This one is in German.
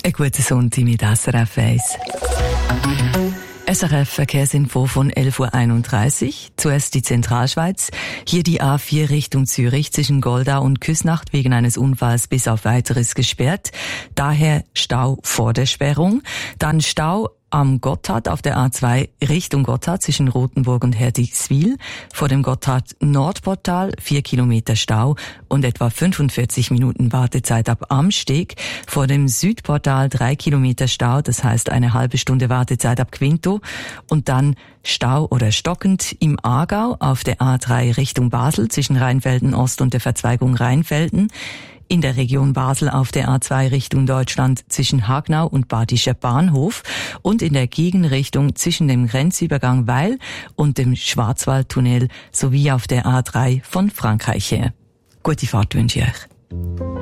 Ein guter Sonntag mit SRF 1. SRF Verkehrsinfo von 11.31 Uhr. Zuerst die Zentralschweiz. Hier die A4 Richtung Zürich zwischen Goldau und Küsnacht wegen eines Unfalls bis auf Weiteres gesperrt. Daher Stau vor der Sperrung. Dann Stau am Gotthard auf der A2 Richtung Gotthard zwischen Rothenburg und Herdigswil. Vor dem Gotthard Nordportal 4 Kilometer Stau und etwa 45 Minuten Wartezeit ab Amsteg. Vor dem Südportal 3 Kilometer Stau, das heißt eine halbe Stunde Wartezeit ab Quinto. Und dann Stau oder stockend im Aargau auf der A3 Richtung Basel zwischen Rheinfelden Ost und der Verzweigung Rheinfelden. In der Region Basel auf der A2 Richtung Deutschland zwischen Hagnau und Badischer Bahnhof und in der Gegenrichtung zwischen dem Grenzübergang Weil und dem Schwarzwaldtunnel sowie auf der A3 von Frankreich her. Gute Fahrt wünsche ich euch.